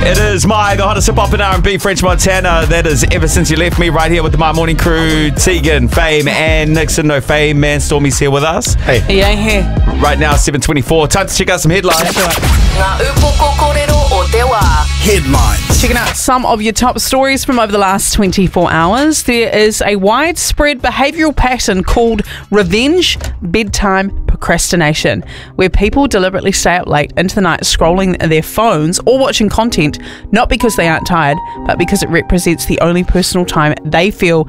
It is the hottest hip-hop and R&B, French Montana. That is Ever Since You Left Me, right here with the My Morning crew. Tegan, Fame, and Nixon. No Fame, man. Stormy's here with us. Hey. Yeah, here. Right now, 7:24. Time to check out some headlines. Headlines. Checking out some of your top stories from over the last 24 hours. There is a widespread behavioural pattern called revenge bedtime procrastination, where people deliberately stay up late into the night scrolling their phones or watching content, not because they aren't tired, but because it represents the only personal time they feel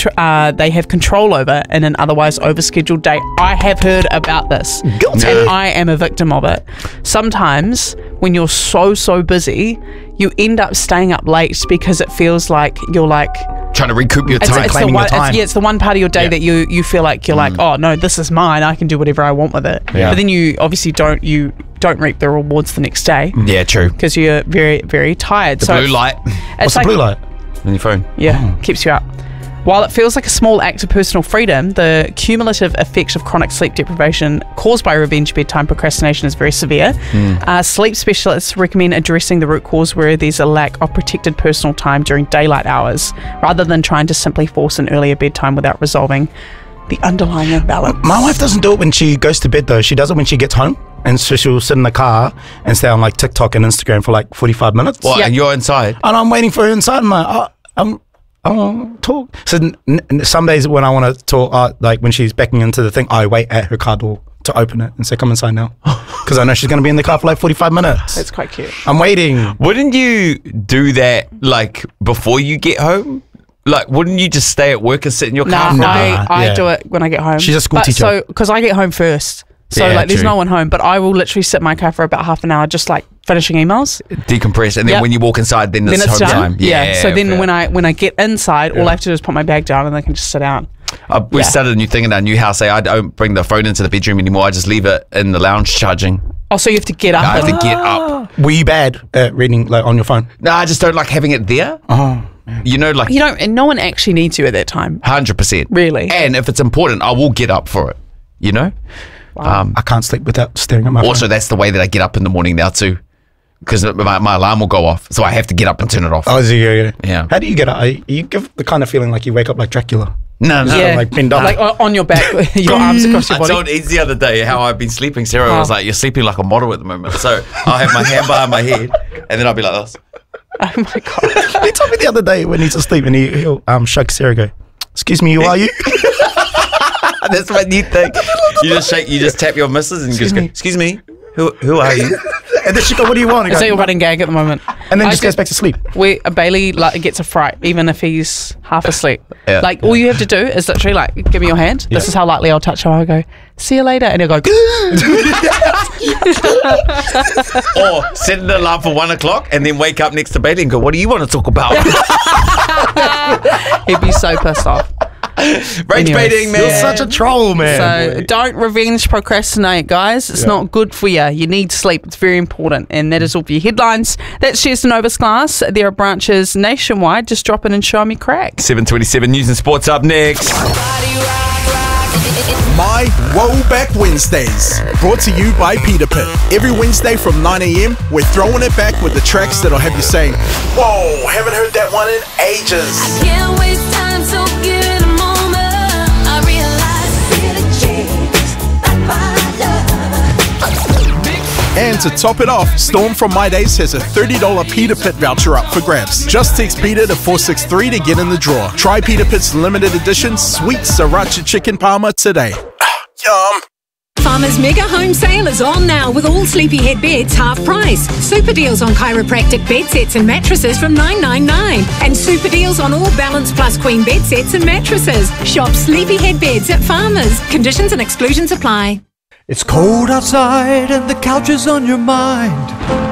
they have control over in an otherwise overscheduled day. I have heard about this. Guilty. And I am a victim of it. Sometimes when you're so busy, you end up staying up late because it feels like you're like Trying to recoup your time. claiming your time. It's the one part of your day that you feel like you're like, oh no, this is mine. I can do whatever I want with it. Yeah. But then you obviously don't reap the rewards the next day Yeah, true. because you're very, very tired. The blue light It's What's the blue light? on your phone. Yeah, keeps you up. While it feels like a small act of personal freedom, the cumulative effect of chronic sleep deprivation caused by revenge bedtime procrastination is very severe. Sleep specialists recommend addressing the root cause where there's a lack of protected personal time during daylight hours, rather than trying to simply force an earlier bedtime without resolving the underlying imbalance. My wife doesn't do it when she goes to bed though. She does it when she gets home. And so she'll sit in the car and stay on like TikTok and Instagram for like 45 minutes. What? Yeah. And you're inside? And I'm waiting for her inside. I'm like, I want to talk. So some days when I want to talk, like when she's backing into the thing, I wait at her car door to open it and say, come inside now. Because I know she's going to be in the car for like 45 minutes. That's quite cute. I'm waiting. Wouldn't you do that like before you get home? Like, wouldn't you just stay at work and sit in your car? No, for a bit? I yeah. do it when I get home. She's a school teacher. So, because I get home first. So, Yeah, like, there's true. no one home. But I will literally sit in my car for about half an hour, just like finishing emails. Decompress, and then Yep. when you walk inside, then it's Then it's home done. time. Yeah. So then fair. when I get inside, all I have to do is put my bag down and I can just sit down. We Yeah. started a new thing in our new house. I don't bring the phone into the bedroom anymore. I just leave it in the lounge charging. Oh, so you have to get up. I have and- to get up. Were you bad at reading like on your phone? No, I just don't like having it there. Oh, You know, like You don't. And no one actually needs you at that time. 100%. Really? And if it's important, I will get up for it. You know. I can't sleep without staring at my Also, phone. that's the way that I get up in the morning now too, because my alarm will go off, so I have to get up and turn it off. Oh, yeah. Yeah. How do you get up? You give the kind of feeling like you wake up like Dracula. No. Yeah. like bend down. Like on your back, your arms across your I body. told Eds the other day how I've been sleeping. Sarah was like, "You're sleeping like a model at the moment." So I'll have my hand behind my head, and then I'll be like this. Oh my god. He told me the other day when he's asleep and he'll shake Sarah, go, excuse me, who are you? That's my new thing. You just shake, you just tap your missus and just go, "Excuse me, who are you?" And then she go, what do you want? He Is goes, that your running gag at the moment? and then I just goes back to sleep. Where Bailey gets a fright even if he's half asleep. Yeah. Like all you have to do is literally like give me your hand. This is how lightly I'll touch her. I'll go, see you later, and he'll go. Or set an alarm for 1 o'clock and then wake up next to Bailey and go, "What do you want to talk about?" He'd be so pissed off. Rage Anyways. baiting, man. You're such a troll, man. So don't revenge procrastinate, guys. It's not good for you. You need sleep. It's very important. And that is all for your headlines. That's Cheers to Novus class. There are branches nationwide. Just drop in and show me crack. 7:27 news and sports up next. My Woback Wednesdays, brought to you by Peter Pit. Every Wednesday from 9 a.m, we're throwing it back with the tracks that'll have you saying, "Whoa, haven't heard that one in ages." Can't waste time, so give it a moment. I realize it changed my love. And to top it off, Storm from My Days has a $30 Peter Pit voucher up for grabs. Just text Peter to 463 to get in the draw. Try Peter Pit's limited edition sweet sriracha chicken parma today. Yum. Farmers Mega Home Sale is on now with all Sleepyhead beds half price. Super deals on chiropractic bed sets and mattresses from $9.99. And super deals on all Balance Plus Queen bed sets and mattresses. Shop Sleepyhead Beds at Farmers. Conditions and exclusions apply. It's cold outside and the couch is on your mind.